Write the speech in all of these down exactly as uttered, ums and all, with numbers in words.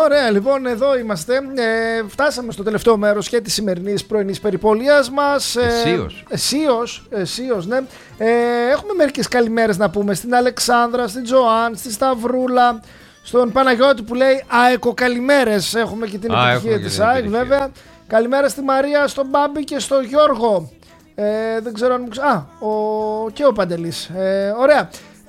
Ωραία, λοιπόν, εδώ είμαστε. Ε, φτάσαμε στο τελευταίο μέρος και της σημερινής πρωινής περιπολίας μας. Εσίως. Ε, εσίως, εσίως, ναι. Ε, έχουμε μερικές καλημέρες να πούμε στην Αλεξάνδρα, στην Τζοάν, στη Σταυρούλα, στον Παναγιώτη που λέει αεκο καλημέρες. Έχουμε και την Α, επιτυχία της ΑΕΚ, βέβαια. Καλημέρα στη Μαρία, στον Μπάμπη και στον Γιώργο. Ε, δεν ξέρω αν μου ξέρω. Α, ο... και ο Παντελής. Ε, ωραία.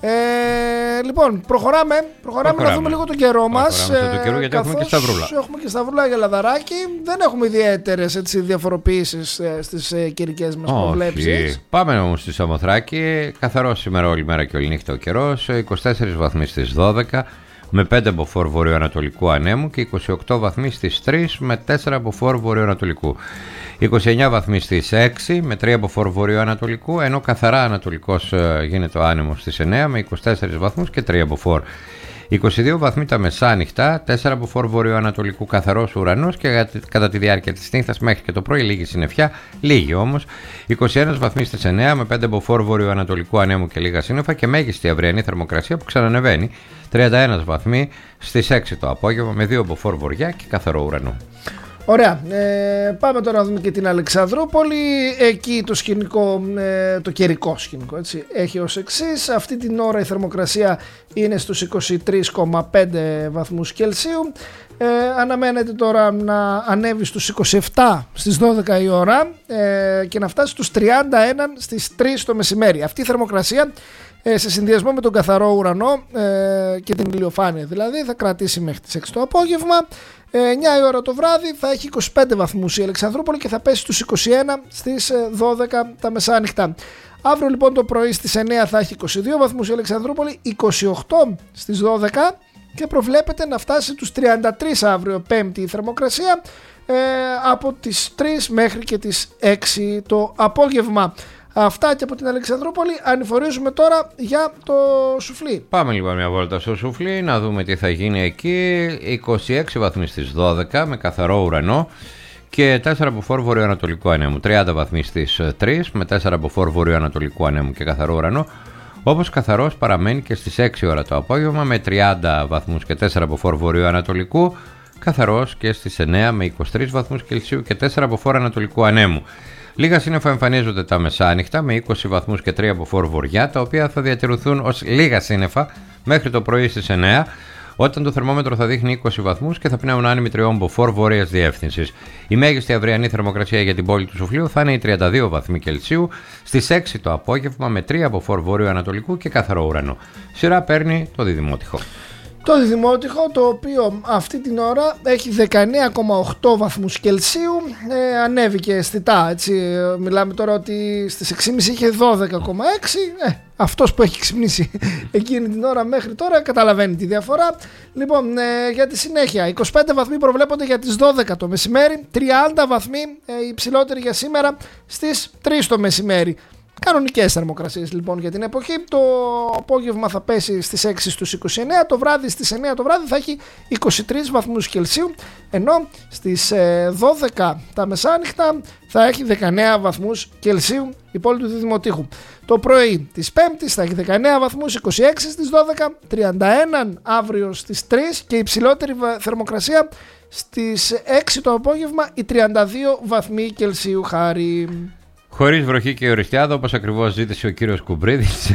Ε, λοιπόν, προχωράμε, προχωράμε, προχωράμε να δούμε λίγο τον καιρό μας. Προχωράμε στο καιρό, γιατί έχουμε και Σταυρούλα. Έχουμε και Σταυρούλα για Λαδαράκι. Δεν έχουμε ιδιαίτερες έτσι, διαφοροποιήσεις ε, στις ε, καιρικές μας προβλέψεις. Πάμε όμως στη Σαμοθράκη. Καθαρός σήμερα όλη μέρα και όλη νύχτα ο καιρός. είκοσι τέσσερις βαθμοί στις δώδεκα με πέντε από φορ βορειοανατολικού ανέμου και είκοσι οκτώ βαθμοί στις τρεις με τέσσερα από φορ βορειοανατολικού. είκοσι εννέα βαθμοί στις έξι με τρία από φορ βορειοανατολικού, ενώ καθαρά ανατολικός γίνεται ο άνεμος στις εννέα με είκοσι τέσσερις βαθμούς και τρία από φορ. είκοσι δύο βαθμοί τα μεσάνυχτα, τέσσερα από φορ βορειοανατολικού καθαρός ουρανός και κατά τη διάρκεια της νύχτας μέχρι και το πρωί λίγη συννεφιά, λίγη όμως. είκοσι ένα βαθμοί στις εννέα με πέντε από φορ βορειοανατολικού ανέμου και λίγα σύννεφα και μέγιστη αυριανή θερμοκρασία που ξανανεβαίνει, τριάντα ένα βαθμοί στις έξι το απόγευμα με δύο από φορ βορειά και καθαρό ουρανό. Ωραία, ε, πάμε τώρα να δούμε και την Αλεξανδρούπολη. Εκεί το σκηνικό, ε, το καιρικό σκηνικό έτσι, έχει ως εξής. Αυτή την ώρα η θερμοκρασία είναι στους είκοσι τρεις κόμμα πέντε βαθμούς Κελσίου. ε, Αναμένεται τώρα να ανέβει στους είκοσι επτά στις δώδεκα η ώρα ε, και να φτάσει στους τριάντα ένα στις τρεις το μεσημέρι. Αυτή η θερμοκρασία ε, σε συνδυασμό με τον καθαρό ουρανό ε, και την ηλιοφάνεια δηλαδή θα κρατήσει μέχρι τις έξι το απόγευμα. εννιά η ώρα το βράδυ θα έχει είκοσι πέντε βαθμούς η Αλεξανδρούπολη και θα πέσει στους είκοσι ένα στις δώδεκα τα μεσάνυχτα. Αύριο λοιπόν το πρωί στις εννιά θα έχει είκοσι δύο βαθμούς η Αλεξανδρούπολη, είκοσι οκτώ στις δώδεκα και προβλέπεται να φτάσει τους τριάντα τρεις αύριο πέμπτη η θερμοκρασία ε, από τις τρεις μέχρι και τις έξι το απόγευμα. Αυτά και από την Αλεξανδρούπολη. Ανηφορίζουμε τώρα για το Σουφλί. Πάμε λοιπόν μια βόλτα στο Σουφλί να δούμε τι θα γίνει εκεί. είκοσι έξι βαθμοί στις δώδεκα με καθαρό ουρανό και τέσσερα από φορ βορειοανατολικού ανέμου. τριάντα βαθμοί στις τρεις με τέσσερα από φορ βορειοανατολικού ανέμου και καθαρό ουρανό. Όπως καθαρός παραμένει και στις έξι ώρα το απόγευμα με τριάντα βαθμούς και τέσσερα από φορ βορειοανατολικού. Καθαρός και στις εννιά με είκοσι τρεις βαθμούς Κελσίου και τέσσερα από φορ ανατολικού ανέμου. Λίγα σύννεφα εμφανίζονται τα μεσάνυχτα με είκοσι βαθμούς και τρία από φορ βορειά, τα οποία θα διατηρηθούν ως λίγα σύννεφα μέχρι το πρωί στις εννιά, όταν το θερμόμετρο θα δείχνει είκοσι βαθμούς και θα πνέουν άνεμοι τριών από φορ βορείας διεύθυνσης. Η μέγιστη αυριανή θερμοκρασία για την πόλη του Σουφλίου θα είναι οι τριάντα δύο βαθμοί Κελσίου στις έξι το απόγευμα με τρία από φορ βορειοανατολικού και καθαρό ουρανό. Σειρά παίρνει το Διδημότυχο. Το Διδημότυχο, το οποίο αυτή την ώρα έχει δεκαεννέα κόμμα οκτώ βαθμούς Κελσίου, ε, ανέβηκε αισθητά, έτσι. Μιλάμε τώρα ότι στις έξι και μισή είχε δώδεκα κόμμα έξι, ε, αυτός που έχει ξυπνήσει εκείνη την ώρα μέχρι τώρα καταλαβαίνει τη διαφορά. Λοιπόν, ε, για τη συνέχεια, είκοσι πέντε βαθμοί προβλέπονται για τις δώδεκα το μεσημέρι, τριάντα βαθμοί ε, υψηλότεροι για σήμερα στις τρεις το μεσημέρι. Κανονικές θερμοκρασίες λοιπόν για την εποχή. Το απόγευμα θα πέσει στις έξι στους είκοσι εννέα, το βράδυ στις εννιά το βράδυ θα έχει είκοσι τρεις βαθμούς Κελσίου, ενώ στις δώδεκα τα μεσάνυχτα θα έχει δεκαεννέα βαθμούς Κελσίου η πόλη του Διδημοτήχου. Το πρωί της Πέμπτης θα έχει δεκαεννέα βαθμούς, είκοσι έξι στις δώδεκα, τριάντα ένα αύριο στις τρεις και η υψηλότερη θερμοκρασία στις έξι το απόγευμα οι τριάντα δύο βαθμοί Κελσίου χάρη. Χωρίς βροχή και οριστιάδα, όπως ακριβώς ζήτησε ο κύριος Κουμπρίδης.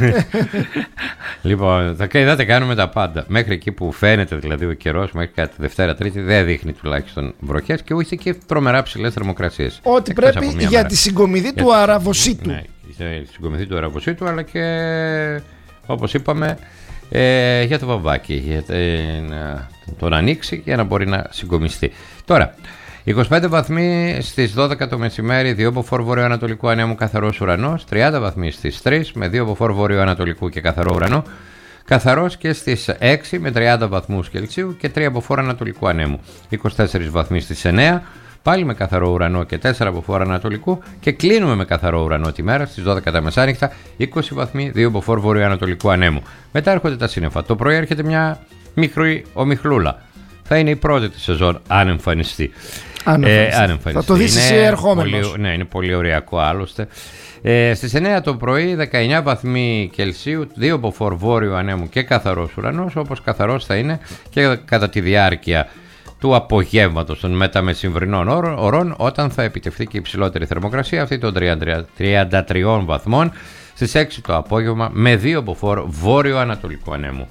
Λοιπόν, θα είδατε, κάνουμε τα πάντα. Μέχρι εκεί που φαίνεται δηλαδή ο καιρός, μέχρι κάτι Δευτέρα Τρίτη, δεν δείχνει τουλάχιστον βροχές και ούτε και τρομερά ψηλές θερμοκρασίες. Ότι εκτός πρέπει για μέρα. τη συγκομιδή για του αραβοσίτου. Ναι, για τη συγκομιδή του αραβοσίτου, αλλά και όπως είπαμε ε, για το βαμβάκι, για την, τον ανοίξει για να μπορεί να συγκομιστεί. Τώρα, είκοσι πέντε βαθμοί στις δώδεκα το μεσημέρι, δύο από φορ βορειοανατολικού ανέμου καθαρός ουρανός, τριάντα βαθμοί στις τρεις με δύο από φορ βορειοανατολικού και καθαρό ουρανό, καθαρός και στις έξι με τριάντα βαθμούς Κελσίου και τρία από φορ ανατολικού ανέμου, είκοσι τέσσερις βαθμοί στις εννιά, πάλι με καθαρό ουρανό και τέσσερα από φορ ανατολικού και κλείνουμε με καθαρό ουρανό τη μέρα στις δώδεκα τα μεσάνυχτα, είκοσι βαθμοί, δύο από φορ βορειοανατολικού ανέμου. Μετά έρχονται τα σύννεφα. Το πρωί έρχεται μια μικρή ομιχλούλα. Θα είναι η πρώτη τη σεζόν αν εμφανιστεί. Αν εμφανιστεί. Ε, θα το δεις εσύ ερχόμενος. Ναι, είναι πολύ ωριακό άλλωστε. Ε, στις εννιά το πρωί, δεκαεννέα βαθμοί Κελσίου, δύο από φορ βόρειο ανέμου και καθαρός ουρανός, όπως καθαρός θα είναι και κατά τη διάρκεια του απογεύματος των μεταμεσημβρινών ωρών, όταν θα επιτευχθεί και η υψηλότερη θερμοκρασία, αυτή των τριάντα τριών βαθμών, στις έξι το απόγευμα, με δύο μποφόρ βόρειο-ανατολικού ανέμου.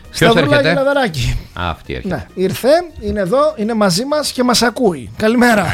Σταυρουλάκι Λαδαράκι. Αυτή έρχεται. Ναι, ήρθε, είναι εδώ, είναι μαζί μας και μας ακούει. Καλημέρα.